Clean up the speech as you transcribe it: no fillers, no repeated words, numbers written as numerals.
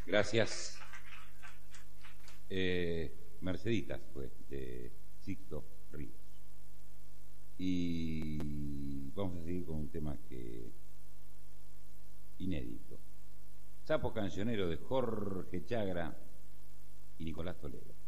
Gracias. Merceditas fue de Sixto Ríos. Y vamos a seguir con un tema inédito. Sapo cancionero de Jorge Chagra y Nicolás Toledo.